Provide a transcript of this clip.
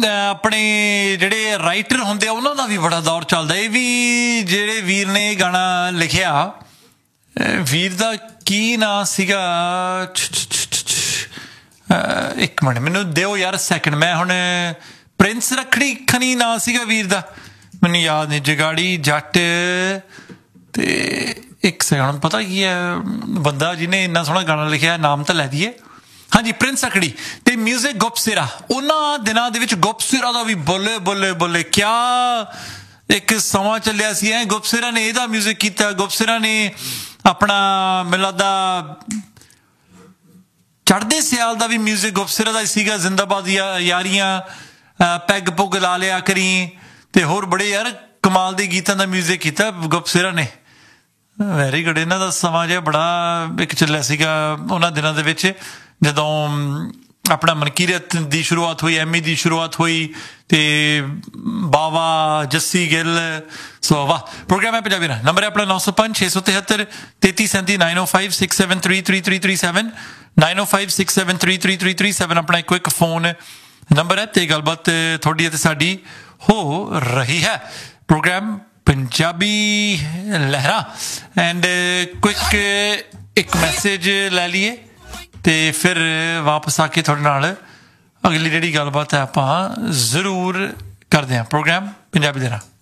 ਆਪਣੇ ਜਿਹੜੇ ਰਾਈਟਰ ਹੁੰਦੇ ਆ ਉਹਨਾਂ ਦਾ ਵੀ ਬੜਾ ਦੌਰ ਚੱਲਦਾ। ਇਹ ਵੀ ਜਿਹੜੇ ਵੀਰ ਨੇ ਇਹ ਗਾਣਾ ਲਿਖਿਆ, ਵੀਰ ਦਾ ਕੀ ਨਾਂ ਸੀਗਾ, ਇੱਕ ਮਿੰਟ ਮੈਨੂੰ ਦਿਓ ਯਾਰ ਸੈਕਿੰਡ, ਮੈਂ ਹੁਣ ਪ੍ਰਿੰਸ ਰੱਖੜੀ ਖਨੀ ਨਾਂ ਸੀਗਾ ਵੀਰ ਦਾ, ਮੈਨੂੰ ਯਾਦ ਨਹੀਂ, ਜਗਾੜੀ ਜੱਟ। ਤੇ ਇੱਕ ਸੈਕਿੰਡ, ਪਤਾ ਕੀ ਹੈ ਬੰਦਾ ਜਿਹਨੇ ਇੰਨਾ ਸੋਹਣਾ ਗਾਣਾ ਲਿਖਿਆ, ਨਾਮ ਤਾਂ ਲੈ ਦਈਏ, ਹਾਂਜੀ ਪ੍ਰਿੰਸ ਰੱਖੜੀ ਤੇ ਮਿਊਜ਼ਿਕ ਗੁਪਸਿਰਾ। ਉਹਨਾਂ ਦਿਨਾਂ ਦੇ ਵਿੱਚ ਗੁਪਸਿਰਾ ਦਾ ਵੀ ਬੋਲੇ ਬੋਲੇ ਬੋਲੇ ਕਿਆ ਇੱਕ ਸਮਾਂ ਚੱਲਿਆ ਸੀ। ਗੁਪਸਿਰਾ ਨੇ ਇਹਦਾ ਮਿਊਜ਼ਿਕ ਕੀਤਾ, ਗੁਪਸਿਰਾ ਨੇ ਆਪਣਾ ਮੈਨੂੰ ਲੱਗਦਾ ਚੜ੍ਹਦੇ ਸਿਆਲ ਦਾ ਵੀ ਮਿਊਜ਼ਿਕ ਗੁਪਸਿਰਾ ਦਾ ਸੀਗਾ, ਜ਼ਿੰਦਾਬਾਦ ਯਾਰੀਆਂ, ਪੈਗ ਪੁੱਗ ਲਾ ਲਿਆ ਕਰੀ, ਤੇ ਹੋਰ ਬੜੇ ਯਾਰ ਕਮਾਲ ਦੇ ਗੀਤਾਂ ਦਾ ਮਿਊਜ਼ਿਕ ਕੀਤਾ ਗੁਪਸਿਰਾ ਨੇ। Very good. ਇਹਨਾਂ ਦਾ ਸਮਾਂ ਜਿਹਾ ਬੜਾ ਇੱਕ ਚੱਲਿਆ ਸੀਗਾ ਉਹਨਾਂ ਦਿਨਾਂ ਦੇ ਵਿੱਚ, ਜਦੋਂ ਆਪਣਾ ਮਨਕੀਰਤ ਦੀ ਸ਼ੁਰੂਆਤ ਹੋਈ, ਐਮੀ ਦੀ ਸ਼ੁਰੂਆਤ ਹੋਈ, ਤੇ ਬਾਵਾ ਜੱਸੀ ਗਿੱਲ। ਸੋ ਵਾਹ। ਪ੍ਰੋਗਰਾਮ ਹੈ ਪੰਜਾਬੀ ਨਾਲ। ਨੰਬਰ ਹੈ ਆਪਣਾ 905 673 3337 905 673 3337 905 673 3337 ਆਪਣਾ ਇੱਕ ਫੋਨ ਨੰਬਰ ਹੈ ਤੇ ਗੱਲਬਾਤ ਤੁਹਾਡੀ ਅਤੇ ਸਾਡੀ ਹੋ ਰਹੀ ਹੈ। ਪ੍ਰੋਗਰਾਮ ਪੰਜਾਬੀ ਲਹਿਰਾਂ ਐਂਡ ਕੁਇਕ ਇੱਕ ਮੈਸੇਜ ਲੈ ਲਈਏ ਤੇ ਫਿਰ ਵਾਪਸ ਆ ਕੇ ਤੁਹਾਡੇ ਨਾਲ ਅਗਲੀ ਜਿਹੜੀ ਗੱਲਬਾਤ ਹੈ ਆਪਾਂ ਜ਼ਰੂਰ ਕਰਦੇ ਹਾਂ। ਪ੍ਰੋਗਰਾਮ ਪੰਜਾਬੀ ਲਹਿਰਾਂ।